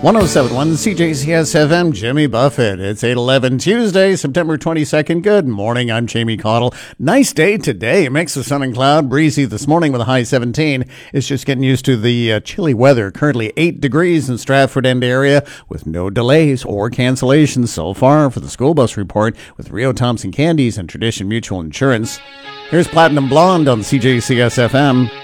107.1 CJCS FM, Jimmy Buffett. It's 8:11 Tuesday, September 22nd. Good morning, I'm Jamie Cottle. Nice day today. A mix of sun and cloud, breezy this morning with a high 17. It's just getting used to the chilly weather. Currently 8 degrees in Stratford End area with no delays or cancellations so far for the school bus report with Rio Thompson Candies and Tradition Mutual Insurance. Here's Platinum Blonde on CJCS FM.